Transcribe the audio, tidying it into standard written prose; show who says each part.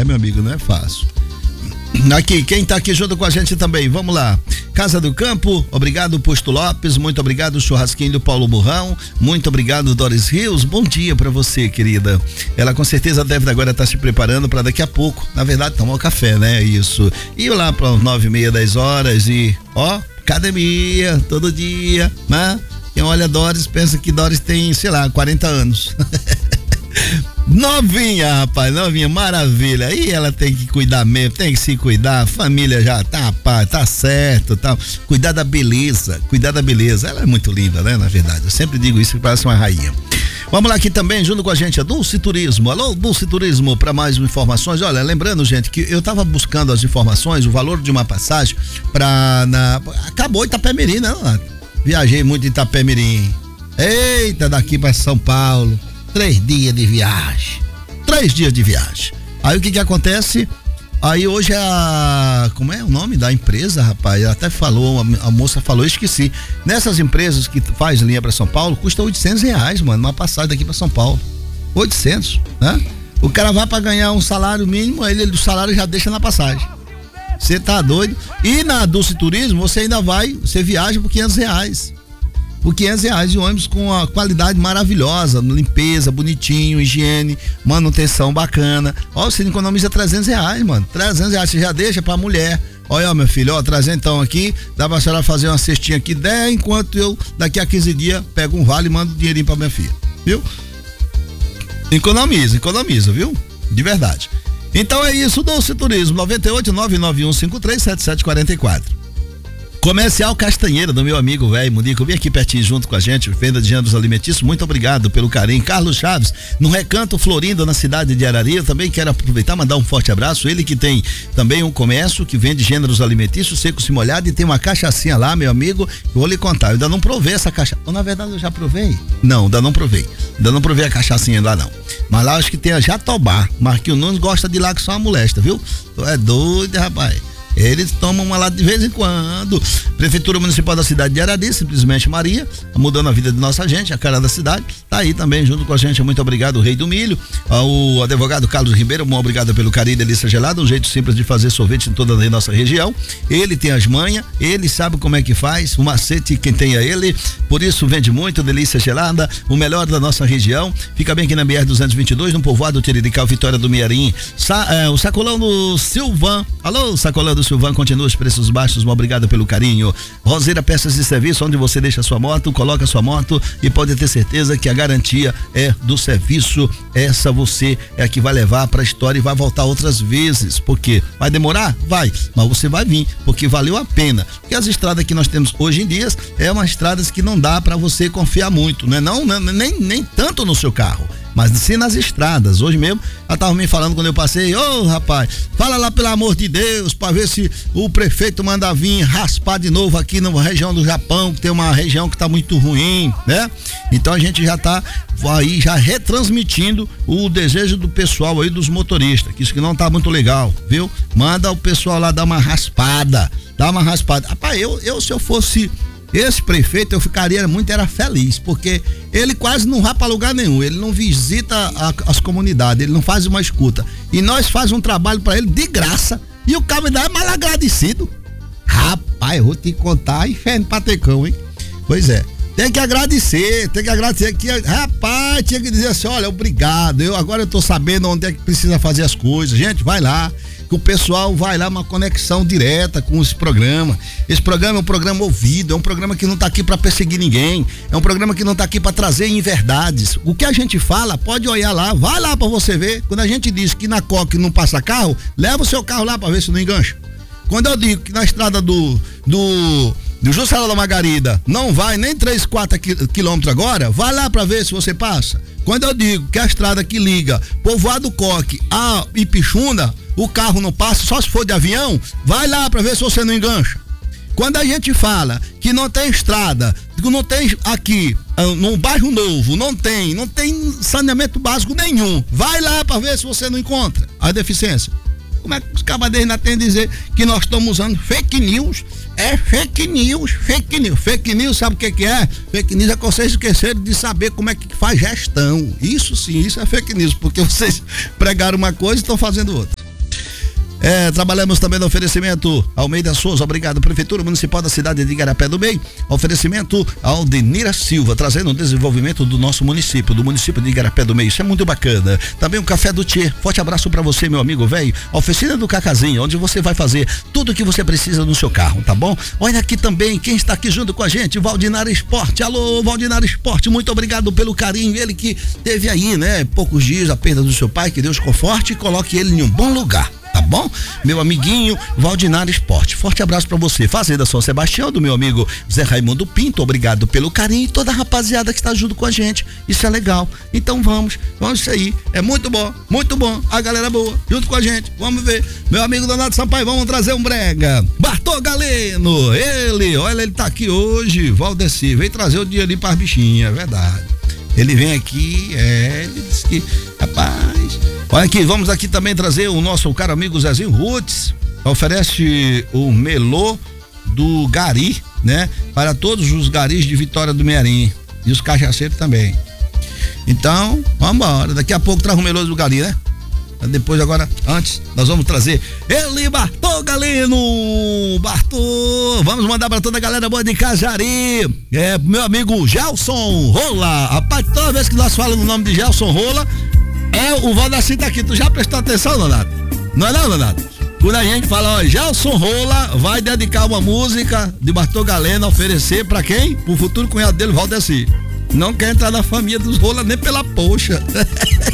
Speaker 1: meu amigo, não é fácil. Aqui, quem tá aqui junto com a gente também, vamos lá. Casa do Campo, obrigado Posto Lopes, muito obrigado Churrasquinho do Paulo Burrão, muito obrigado Doris Rios, bom dia pra você, querida. Ela com certeza deve agora estar se preparando pra daqui a pouco, na verdade tomar um café, né, isso. E lá para 9h30, 10 horas e, academia, todo dia, né? Quem olha Doris pensa que Doris tem, sei lá, 40 anos. Novinha, rapaz, novinha, maravilha. E ela tem que cuidar mesmo, tem que se cuidar. A família já tá certo, tá. Cuidar da beleza. Ela é muito linda, né? Na verdade, eu sempre digo isso, que parece uma rainha. Vamos lá aqui também, junto com a gente, a Dulce Turismo. Alô, Dulce Turismo, para mais informações. Olha, lembrando, gente, que eu tava buscando as informações, o valor de uma passagem acabou Itapemirim, né? Viajei muito em Itapemirim. Eita, daqui para São Paulo. 3 dias de viagem. Aí o que acontece? Aí hoje como é o nome da empresa, rapaz? Ela até falou, a moça falou, eu esqueci. Nessas empresas que faz linha para São Paulo, custa R$800, mano, uma passagem daqui para São Paulo. 800, né? O cara vai para ganhar um salário mínimo, ele do salário já deixa na passagem. Você tá doido? E na Dulce Turismo, você viaja por R$500. Por R$500 de ônibus com a qualidade maravilhosa, limpeza, bonitinho, higiene, manutenção bacana. Você economiza R$300, mano. R$300 você já deixa pra mulher. Olha, meu filho, trazendo então aqui, dá pra senhora fazer uma cestinha aqui, enquanto eu, daqui a 15 dias, pego um vale e mando um dinheirinho pra minha filha. Viu? Economiza, viu? De verdade. Então é isso, Dulce Turismo, 98-99153-7744. Comercial Castanheira, do meu amigo velho Munico, vem aqui pertinho junto com a gente, venda de gêneros alimentícios, muito obrigado pelo carinho. Carlos Chaves, no Recanto Florindo, na cidade de Arari, eu também quero aproveitar, mandar um forte abraço, ele que tem também um comércio que vende gêneros alimentícios, secos e molhados, e tem uma cachaçinha lá, meu amigo, eu vou lhe contar, eu ainda não provei essa cachaça, na verdade eu já provei? Não, ainda não provei a cachaçinha lá não, mas lá acho que tem a Jatobá, Marquinhos Nunes gosta de ir lá que só uma molesta, viu? Tu é doido, rapaz. Eles tomam uma lá de vez em quando. Prefeitura Municipal da cidade de Arari, simplesmente Maria, mudando a vida de nossa gente, a cara da cidade, tá aí também junto com a gente, muito obrigado, o Rei do Milho, o advogado Carlos Ribeiro, muito obrigado pelo carinho, delícia gelada, um jeito simples de fazer sorvete em toda a nossa região, ele tem as manhas, ele sabe como é que faz, o macete quem tem é ele, por isso vende muito, delícia gelada, o melhor da nossa região, fica bem aqui na BR-222, no povoado Tirirical, Vitória do Mearim, o sacolão do Silvan, alô, sacolão do Silvan, continua os preços baixos, obrigado pelo carinho. Roseira Peças de Serviço, onde você deixa sua moto, coloca sua moto e pode ter certeza que a garantia é do serviço, essa você é a que vai levar pra história e vai voltar outras vezes, porque vai demorar? Vai, mas você vai vir, porque valeu a pena, porque as estradas que nós temos hoje em dia é umas estradas que não dá pra você confiar muito, né? Nem tanto no seu carro, mas sim nas estradas. Hoje mesmo, ela tava me falando quando eu passei, rapaz, fala lá pelo amor de Deus, pra ver se o prefeito manda vir raspar de novo aqui na região do Japão, que tem uma região que tá muito ruim, né? Então a gente já tá aí, já retransmitindo o desejo do pessoal aí, dos motoristas, que isso que não tá muito legal, viu? Manda o pessoal lá dar uma raspada. Rapaz, eu se eu fosse esse prefeito, eu ficaria era feliz, porque ele quase não vai para lugar nenhum, ele não visita as comunidades, ele não faz uma escuta, e nós faz um trabalho para ele de graça, e o cara é mal agradecido. Rapaz, eu vou te contar, inferno patecão, hein? Pois é, tem que agradecer que, rapaz, tinha que dizer assim, olha, obrigado, agora eu tô sabendo onde é que precisa fazer as coisas, gente, vai lá, que o pessoal vai lá, uma conexão direta com esse programa. Esse programa é um programa ouvido, é um programa que não tá aqui para perseguir ninguém, é um programa que não tá aqui para trazer inverdades. O que a gente fala, pode olhar lá, vai lá para você ver. Quando a gente diz que na Coque não passa carro, leva o seu carro lá para ver se não engancha. Quando eu digo que na estrada do Juscelino da Margarida não vai nem 3-4 quilômetros agora, vai lá para ver se você passa. Quando eu digo que a estrada que liga Povoado Coque a Ipixuna, o carro não passa, só se for de avião, vai lá para ver se você não engancha. Quando a gente fala que não tem estrada, que não tem aqui, no bairro Novo, não tem saneamento básico nenhum, vai lá para ver se você não encontra a deficiência. Como é que os cabadeiros ainda tem a dizer que nós estamos usando fake news? É fake news. Fake news, sabe o que é? Fake news é que vocês esqueceram de saber como é que faz gestão. Isso sim, isso é fake news, porque vocês pregaram uma coisa e estão fazendo outra. Trabalhamos também no oferecimento Almeida Souza, obrigado, Prefeitura Municipal da cidade de Igarapé do Bem. Oferecimento Aldenira Silva, trazendo o desenvolvimento do nosso município, do município de Igarapé do Meio. Isso é muito bacana. Também o Café do Tchê. Forte abraço pra você, meu amigo velho. Oficina do Cacazinho, onde você vai fazer tudo o que você precisa no seu carro, tá bom? Olha aqui também, quem está aqui junto com a gente, Valdinar Esporte. Alô, Valdinar Esporte, muito obrigado pelo carinho. Ele que teve aí, né, poucos dias a perda do seu pai, que Deus conforte e coloque ele em um bom lugar. Tá bom? Meu amiguinho Valdinar Esporte, forte abraço pra você. Fazenda São Sebastião, do meu amigo Zé Raimundo Pinto, obrigado pelo carinho e toda a rapaziada que está junto com a gente, isso é legal. Então vamos isso aí, é muito bom, a galera boa, junto com a gente, vamos ver. Meu amigo Donato Sampaio, vamos trazer um brega. Bartô Galeno, ele tá aqui hoje, Valdeci, veio trazer o dinheirinho para as bichinhas, é verdade. Ele vem aqui, ele disse que, rapaz, olha aqui, vamos aqui também trazer o nosso caro amigo Zezinho Roots, oferece o melô do Gari, né? Para todos os garis de Vitória do Mearim e os cachaceiros também. Então, vamos embora, daqui a pouco traz o melô do Gari, né? Depois agora, antes, nós vamos trazer ele, Bartô Galeno, vamos mandar pra toda a galera boa de Cajari, meu amigo Gelson Rola, rapaz, toda vez que nós falamos o nome de Gelson Rola, o Valdeci tá aqui, tu já prestou atenção, Donato? Não é não, Donato? Quando a gente fala, Gelson Rola vai dedicar uma música de Bartô Galeno, oferecer pra quem? Pro futuro cunhado dele, Valdeci. Não quer entrar na família dos Rola nem pela poxa.